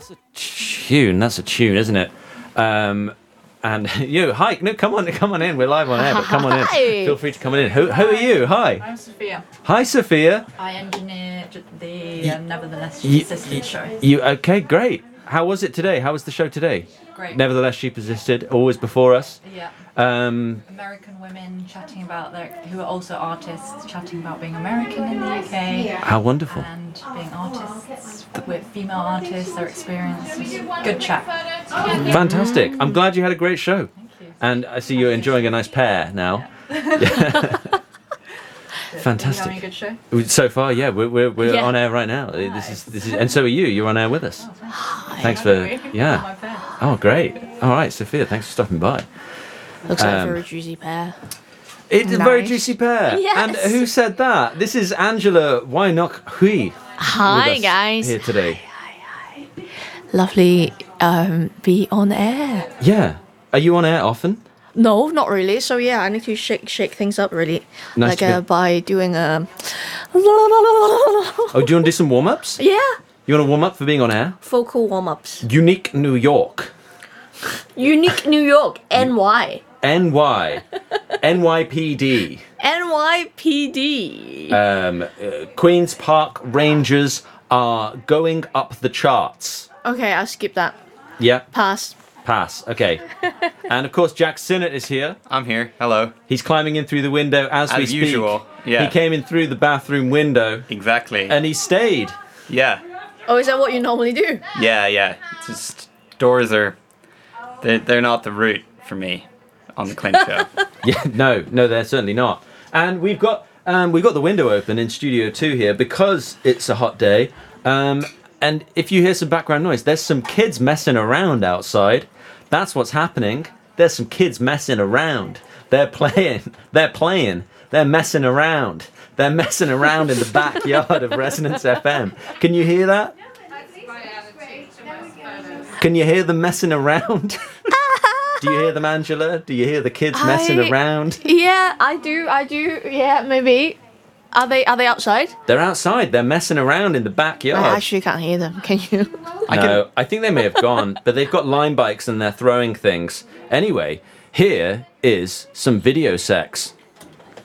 That's a tune. That's a tune, isn't it? And you, hi, no, come on in. We're live on air, but come on in. Feel free to come in. Who are you? Hi. I'm Sophia. Hi, Sophia. I engineered the Nevertheless She Persisted show. You okay? Great. How was it today? How was the show today? Great. Nevertheless, She Persisted. Always before us. Yeah. American women chatting about who are also artists, chatting about being American in the UK. How wonderful. And being artists with female artists, their experience. Good chat. Fantastic. I'm glad you had a great show. Thank you. And I see you're enjoying a nice pair now. Yeah. Fantastic. Are you having a good show? So far, yeah, we're on air right now. Nice. This is, and so are you. You're on air with us. Oh, Thanks for My yeah. pair. Oh, great. All right, Sophia, thanks for stopping by. Looks like a very juicy pair. It's a very Nice. juicy pair. Yes. And who said that? This is Angela Wynok Hui. Hi with us guys. Here today. Lovely be on air. Yeah. Are you on air often? No, not really. So yeah, I need to shake things up really. Nice like to be- by doing a Oh, do you want to do some warm-ups? yeah, You want to warm up for being on air? vocal warm-ups. Unique New York. Unique New York, NY. NY. NYPD. NYPD. Queen's Park Rangers are going up the charts. Okay, I'll skip that. Yeah, Pass. pass. Okay. And of course, Jack Sinnott is here. I'm here. Hello. He's climbing in through the window as we As speak. usual. Yeah. He came in through the bathroom window Exactly. and he stayed. Yeah. Oh, is that what you normally do? Yeah. It's just doors are they're not the route for me on the Clint show. Yeah, no, they're certainly not. And we've got the window open in Studio 2 here because it's a hot day. And if you hear some background noise, there's some kids messing around outside. That's what's happening. There's some kids messing around. They're playing. They're messing around. They're messing around in the backyard of Resonance FM. Can you hear that? Can you hear them messing around? Do you hear them, Angela? Do you hear the kids messing around? Yeah, I do. Yeah, maybe. Are they outside? They're outside. They're messing around in the backyard. I actually can't hear them. Can you? No, I think they may have gone, but they've got line bikes and they're throwing things. Anyway, here is some video sex.